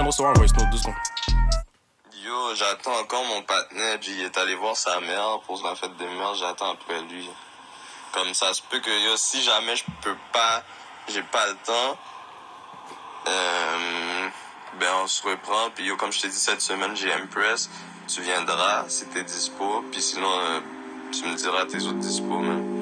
Moi, c'est vrai, ouais, sinon 2 secondes. Yo, j'attends encore mon partenaire. Il est allé voir sa mère pour la fête des mères. J'attends après lui. Comme ça se peut que yo, si jamais je peux pas, j'ai pas le temps, ben on se reprend. Puis yo, comme je t'ai dit, cette semaine, j'ai Empress. Tu viendras si t'es dispo. Puis sinon, tu me diras tes autres dispo, man.